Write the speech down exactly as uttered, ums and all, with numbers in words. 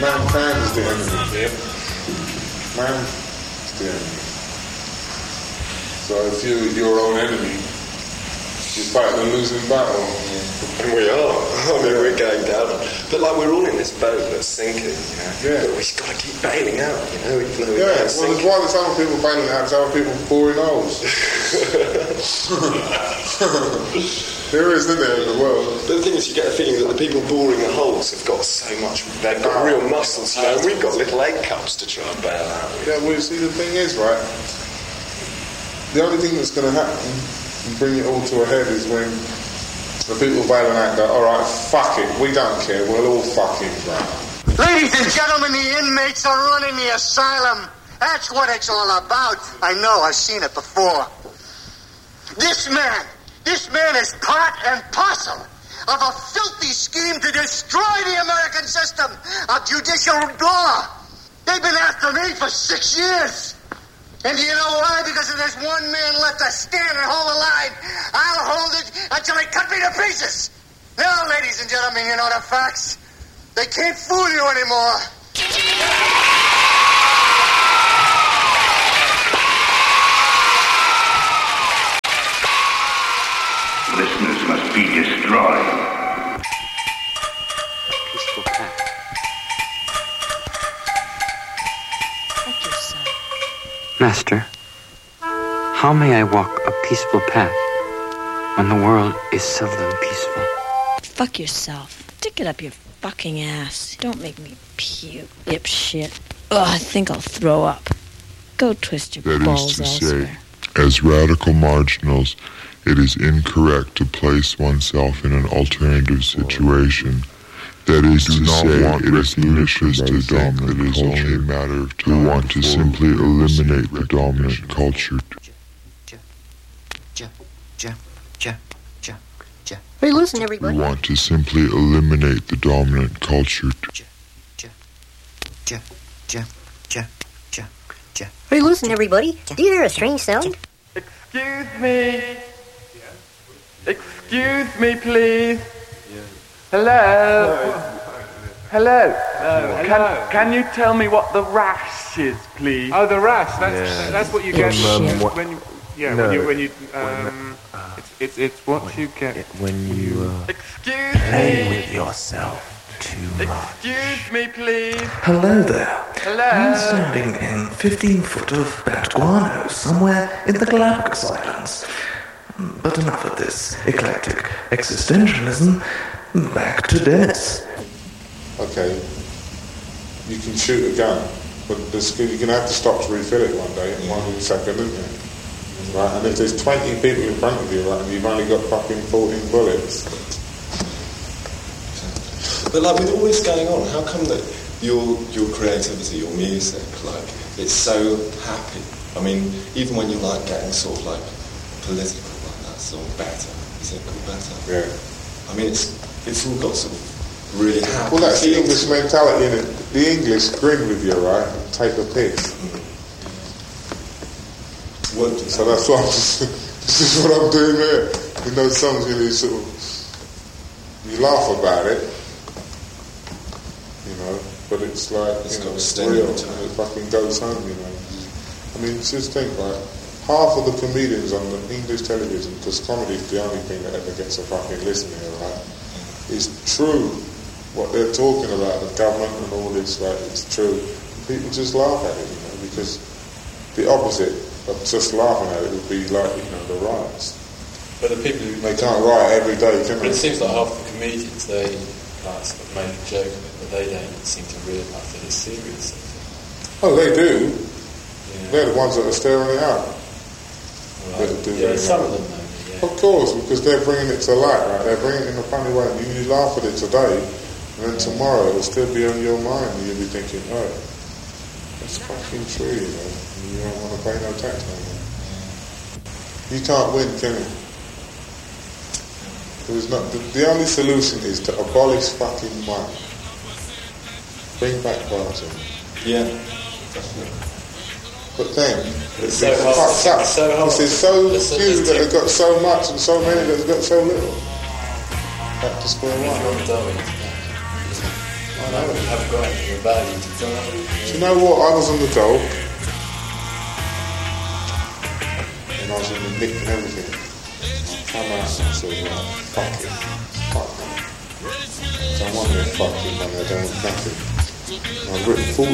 Mankind is the enemy. Yep. Man is the enemy. So if you're your own enemy, you're fighting a losing battle. Yeah. And we are. I mean, we're going down. But like, we're all in this boat that's sinking, you know. Yeah. But we've got to keep bailing out, you know. Even though yeah, well, there's why there's other people bailing out, there's other people pouring holes. There is, isn't there, in the world? But the thing is, you get a feeling that the people boring the holes have got so much, they've got real muscles, you know, and we've got little egg cups to try and bail out with. Yeah, well, you see, the thing is, right, the only thing that's going to happen and bring it all to a head is when the people bailing out go, alright, fuck it, we don't care, we'll all fucking drown. Ladies and gentlemen, the inmates are running the asylum. That's what it's all about. I know, I've seen it before. This man, this man is part and parcel of a filthy scheme to destroy the American system of judicial law. They've been after me for six years. And do you know why? Because if there's one man left to stand and hold the line, I'll hold it until they cut me to pieces. Now, ladies and gentlemen, you know the facts. They can't fool you anymore. Listeners must be destroyed. Peaceful path. Fuck yourself. Master, how may I walk a peaceful path when the world is seldom peaceful? Fuck yourself. Stick it up your fucking ass. Don't make me puke, dipshit. Ugh, I think I'll throw up. Go twist your that balls is to elsewhere. Say, as radical marginals, it is incorrect to place oneself in an alternative situation. That is to say, it is ludicrous to think that it is only a matter of time. We want to simply eliminate the dominant culture. Hey, listen, everybody. We want to simply eliminate the dominant culture. Hey, listen, everybody. Do you hear a strange sound? Excuse me. Excuse me, please. Hello. Hello. Hello. Can Can you tell me what the rash is, please? Oh, the rash. That's Yeah. that's what you get Um, when, what- when you yeah No. when you when you um it's it's it's what you get when you uh, Excuse play me. with yourself too much. Excuse me, please. Hello there. Hello. I'm standing in fifteen foot of bat guano somewhere in the Galapagos Islands. But enough of this eclectic existentialism. Back to Dennis. Okay, you can shoot a gun, but there's, you're going to have to stop to refill it one day, one second, isn't it? Right, and if there's twenty people in front of you, right, and you've only got fucking fourteen bullets. But like, with all this going on, how come that your your creativity, your music, like, it's so happy? I mean, even when you're like getting sort of like political, like that song Better, is it called Better? Yeah. I mean, it's it's all got sort of really happy. Well, that's the feels. English mentality, in it. The English grin with you, right, and take the piss. What, so that's what I'm this is what I'm doing there. You know, songs you sort of you laugh about it, you know, but it's like It's you got know, a it's sting real, to it. and it fucking goes home, you know. I mean, just think, right? Half of the comedians on the English television, because comedy is the only thing that ever gets a fucking listen here, right? It's true what they're talking about, the government and all this, right? It's true. People just laugh at it, you know, because the opposite of just laughing at it would be like, you know, the riots. But the people who They can't riot every day, can But they? it seems like half the comedians they like sort of make a joke of it, but they don't seem to realise that it's serious. Oh, they do. Yeah. They're the ones that are staring it out. Right. That do Yeah, that, some you of know. them maybe, yeah. Of course, because they're bringing it to light, right? They're bringing it in a funny way. You, you laugh at it today, and then tomorrow it'll still be on your mind, and you'll be thinking, oh, that's fucking true, you know. And you don't want to pay no tax no more. You can't win, can you? There is not, the, the only solution is to abolish fucking money. Bring back barter. Yeah, definitely. But then, It's it's so hard. fucked up. It's so hard. This is so It's so- few it's that have got so much and so many that have got so little. Back to square one. If you're on Darwin today, I know, you haven't got anything of value to tell. Do you know what? I was on the dole. And I was in the nick and everything. I come out and I said, right, fuck it. Fuck it. So I'm on there fucking when I don't have nothing. And I've written full